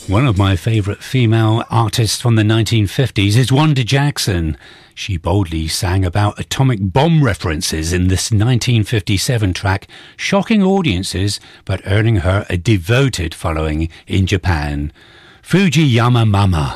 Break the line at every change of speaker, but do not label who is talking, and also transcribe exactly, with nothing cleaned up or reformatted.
One of my favourite female artists from the nineteen fifties is Wanda Jackson. She boldly sang about atomic bomb references in this nineteen fifty-seven track, shocking audiences but earning her a devoted following in Japan. Fujiyama Mama.